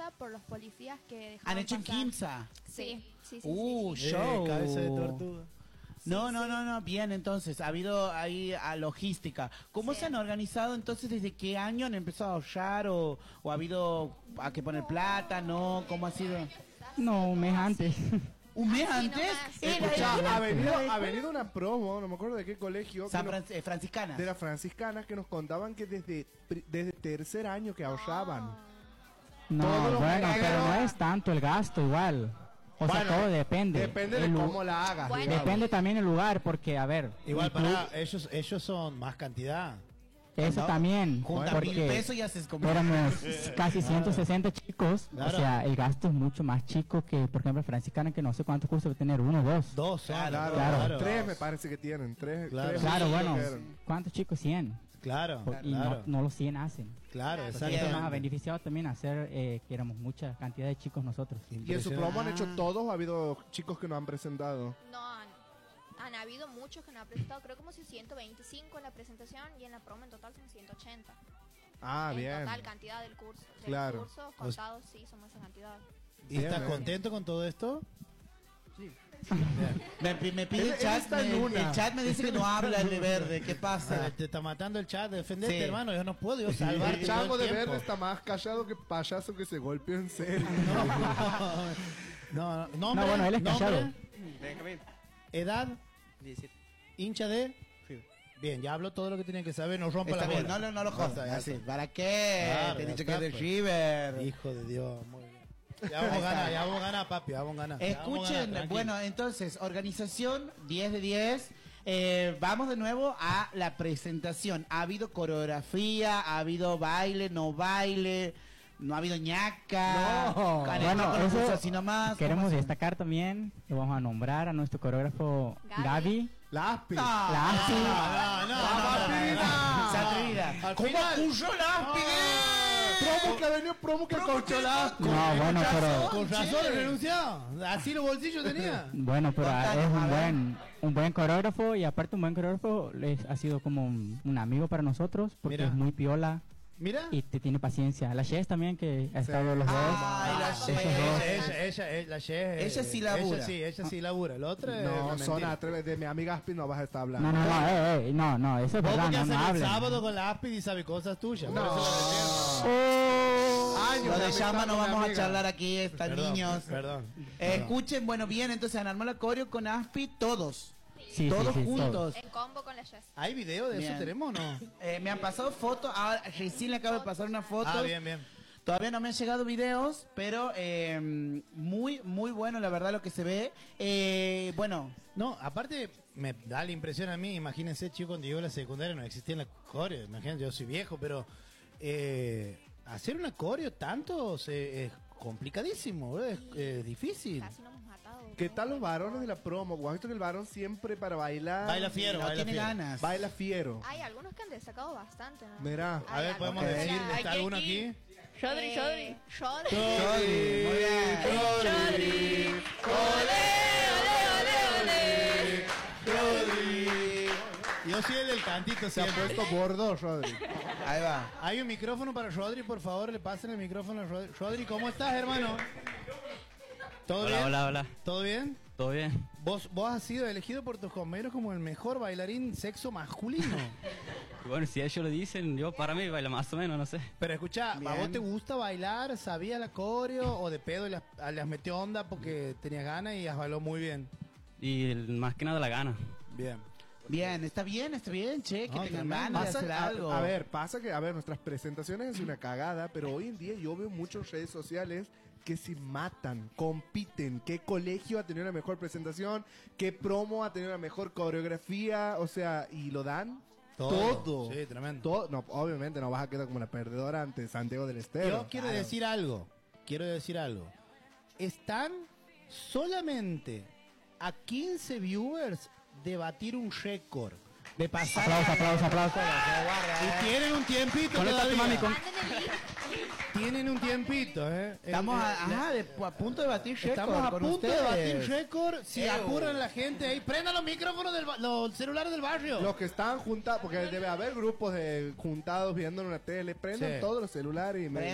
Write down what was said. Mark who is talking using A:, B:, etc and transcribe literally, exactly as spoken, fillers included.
A: Quimsa por los policías que dejaron
B: ¿Han hecho en
A: pasar.
B: Quimsa?
A: Sí, sí, sí.
B: Uh,
A: sí, sí.
B: show.
C: Eh, cabeza de tortuga.
B: No,
A: Sí,
B: no,
A: sí.
B: no, no, bien, entonces, ha habido ahí a logística. ¿Cómo
A: Sí.
B: se han organizado entonces? ¿Desde qué año han empezado a ahorrar o, o ha habido a que poner plata? ¿No? ¿Cómo ha sido?
D: No, un mes antes.
B: ¿Un mes
A: Así
B: antes?
A: nomás.
B: Era
E: Escuchá,
B: era-
E: ha venido, ha venido una promo, no me acuerdo de qué colegio,
B: San
E: que nos-
B: Fran- eh, Franciscana.
E: de las franciscanas, que nos contaban que desde, pri- desde tercer año que ahorraban.
D: No,
E: Todos los
D: bueno,
E: meses.
D: pero no es tanto el gasto igual. O sea,
E: Bueno,
D: todo depende.
E: Depende de
D: El lu-
E: cómo la hagas.
A: Bueno.
E: digamos.
D: Depende también el lugar, porque, a ver,
C: Igual,
D: un club-
C: para ellos, ellos son más cantidad.
D: eso
B: ¿no?
D: también,
B: Juntan
D: porque
B: mil pesos y haces como...
D: éramos casi ciento sesenta chicos,
C: Claro.
D: o sea, el gasto es mucho más chico que, por ejemplo, Franciscana, que no sé cuántos cursos va a tener, uno o dos.
C: Dos, son,
E: Claro,
D: Claro.
E: tres me parece que tienen. Tres,
C: Claro.
E: tres
D: Claro,
E: cursos
D: bueno,
E: que eran.
D: ¿cuántos chicos? cien.
C: Claro,
D: Por- y
C: claro,
D: no, no los cien hacen.
C: claro,
D: Entonces, eso
C: exactamente.
D: nos ha beneficiado también a hacer que éramos mucha cantidad de chicos nosotros.
E: ¿Y en su promo han hecho
B: Ah.
E: todos o ha habido chicos que no han presentado?
A: No, han, han habido muchos que no han presentado, creo como si ciento veinticinco en la presentación y en la promo en total son ciento ochenta.
E: Ah,
A: en
E: bien.
A: total cantidad del curso. Del
E: Claro.
A: curso contados sí somos esa cantidad.
C: ¿Y estás
E: Bien,
C: contento con todo esto?
B: Me, me pide
E: Él-
B: el
E: él
B: chat,
E: está en
B: me-
E: una.
B: el chat me dice que no habla el de verde, ¿qué
C: Ah,
B: pasa?
C: te está matando el chat, defendete,
B: Sí.
C: hermano. Yo no puedo, yo salvarte.
E: El
C: todo
E: chavo de
C: tiempo.
E: verde está más callado que payaso que se golpeó en serio.
C: No, no,
D: No,
C: nombre,
D: bueno, él es
C: nombre,
D: callado.
F: Benjamín.
C: edad,
F: diecisiete.
C: hincha de.
F: Fibra.
C: Bien, ya habló todo lo que tenía que saber, no rompa
B: Está
C: la
B: bien,
C: bola.
B: no, lo- no lo
C: Ya
B: jodas.
C: está, ya
B: Así,
C: está.
B: ¿para qué?
C: Claro,
B: Te he
C: ya
B: dicho que
C: está,
B: es de
C: pues.
B: River.
C: Hijo de Dios, muy bien. Ya vamos a ganar, ya vamos a ganar, papi, ya vamos a ganar. Ya vamos a
B: Escuchen,
C: ganar, tranquilo.
B: bueno, entonces, organización diez de diez. Eh, vamos de nuevo a la presentación. Ha habido coreografía, ha habido baile, no baile, no ha habido ñaca.
D: No.
B: Can-
D: Bueno,
B: no
D: eso
B: puso así nomás.
D: Queremos
B: ¿Cómo así?
D: destacar también, que vamos a nombrar a nuestro coreógrafo
A: Gaby.
D: Gaby.
E: La Aspi.
B: No,
D: La Aspi.
B: no, no, no, no, no, no. Se atrevida.
C: Al
B: ¿Cómo
C: final-
B: acusó la Aspi?
E: Promo que ha venido, promo que coachó la Aspi.
D: No, bueno, pero
C: Con razón renunció. Así los bolsillos tenía.
D: bueno, pero
B: Contanos,
D: es
B: a
D: un
B: ver.
D: buen un buen coreógrafo y aparte un buen coreógrafo les ha sido como un, un amigo para nosotros porque
C: Mira.
D: es muy piola
C: Mira.
D: y te tiene paciencia. La Jess también que ha estado los dos.
B: Ay, la
D: Esos
B: Jess.
D: dos.
C: Ella, ella, ella, ella, la Jess,
B: Ella sí
C: eh,
B: labura.
C: Ella sí, ella sí labura. La otra es
E: No,
C: una
E: son
C: mentira.
E: a través de mi amiga Aspi no vas a estar hablando.
D: No, no, no, eh, eh, no, no, eso es
C: Vos
D: verdad,
C: porque
D: no,
C: haces
D: no
C: el
D: hablen.
C: sábado con la Aspi y sabe cosas tuyas.
E: No.
C: por eso la defiendo.
D: Oh.
E: Años
B: Lo de
E: amistad
B: llama no
E: con mi
B: vamos a
E: amiga.
B: charlar aquí, están
C: Perdón,
B: niños.
C: Perdón.
B: Eh, escuchen, bueno, bien, entonces han armado la coreo con Aspi, todos.
D: Sí,
B: todos
D: sí, sí,
B: juntos.
A: En combo con la Jess.
C: ¿Hay video de
B: Bien.
C: eso? ¿Tenemos o no?
B: Eh, me han pasado fotos, ahora recién le acabo de pasar una foto.
C: Ah, bien, bien.
B: Todavía no me han llegado videos, pero eh, muy, muy bueno la verdad lo que se ve. Eh, bueno,
C: No, aparte me da la impresión a mí, imagínense, chico, cuando llegó a la secundaria no existían las coreos, imagínense, yo soy viejo, pero eh, hacer una coreo tanto se- es complicadísimo, boludo, es eh, difícil.
A: Casi nos hemos matado.
E: ¿Qué tal los varones de la promo? ¿Has visto que el varón siempre para bailar
C: Baila fiero,
B: no
C: baila
B: tiene
C: fiero.
B: ganas.
E: baila fiero?
A: Hay algunos que han destacado bastante, ¿no?
E: Mira.
C: A ver,
A: Hay
C: podemos
A: algunos.
C: decir,
A: Hola.
C: ¿está alguno aquí?
A: Rodri, Rodri. Rodri.
B: Rodri, muy bien.
A: Rodri.
C: Rodri. Yo soy el del cantito,
E: Se ha
C: siempre.
E: puesto gordo, Rodri.
B: Ahí va.
C: Hay un micrófono para Rodri, por favor, le pasen el micrófono a Rodri. Rodri, ¿cómo estás, hermano? ¿Todo
F: Hola,
C: bien?
F: hola, hola.
C: ¿Todo bien?
F: ¿Todo bien?
C: Vos, vos has sido elegido por tus compañeros como el mejor bailarín sexo masculino.
F: Y bueno, si ellos lo dicen, yo para mí baila más o menos, no sé.
C: Pero escucha, ¿a
B: Bien.
C: vos te gusta bailar? ¿Sabías la coreo o de pedo las, las metió onda porque tenías ganas y las bailó muy bien?
F: Y el- más que nada la gana.
C: Bien.
B: Bien, está bien, está bien, che, que
C: No,
B: tengan
C: tremendo.
B: ganas de
E: Pasa-
B: hacer
E: a,
B: algo.
E: a ver, pasa que, a ver, nuestras presentaciones es una cagada, pero hoy en día yo veo muchas redes sociales que se matan, compiten. ¿Qué colegio ha tenido la mejor presentación? ¿Qué promo ha tenido la mejor coreografía? O sea, y lo dan
C: Todo.
E: todo.
C: Sí, tremendo.
E: Todo. No, obviamente no vas a quedar como la perdedora ante Santiago del Estero.
C: Yo quiero
E: Claro.
C: decir algo. Quiero decir algo. Están solamente a quince viewers de batir un récord.
B: De pasar.
D: Aplausos, aplausos, aplausos.
C: Y tienen un tiempito
D: Conéctate,
C: todavía.
D: mami, con-
A: Manden el link.
C: Tienen un tiempito, ¿eh?
B: Estamos
C: Eh,
B: a,
C: eh,
B: ajá, de- a punto de batir récord
C: Estamos a
B: con
C: punto de
B: ustedes.
C: batir récord. Si
B: Ew.
C: apuran la gente ahí, prendan los micrófonos del ba- los celulares del barrio.
E: Los que están juntados, porque debe haber grupos de juntados viendo en una tele, prendan
C: Sí.
E: todos los celulares y me